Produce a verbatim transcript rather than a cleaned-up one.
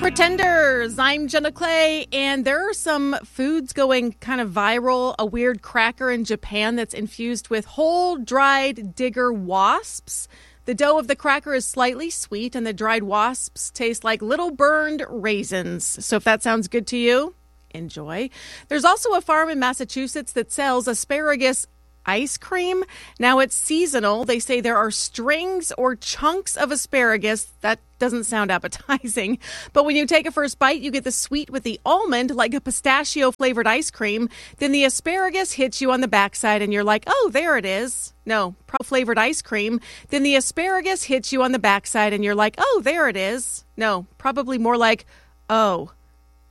Pretenders. I'm Jenna Clay, and there are some foods going kind of viral. A weird cracker in Japan that's infused with whole dried digger wasps. The dough of the cracker is slightly sweet, and the dried wasps taste like little burned raisins. So if that sounds good to you, enjoy. There's also a farm in Massachusetts that sells asparagus ice cream. Now it's seasonal. They say there are strings or chunks of asparagus. That doesn't sound appetizing. But when you take a first bite, you get the sweet with the almond, like a pistachio-flavored ice cream. Then the asparagus hits you on the backside, and you're like, oh, there it is. No, flavored ice cream. Then the asparagus hits you on the backside, and you're like, oh, there it is. No, probably more like, oh,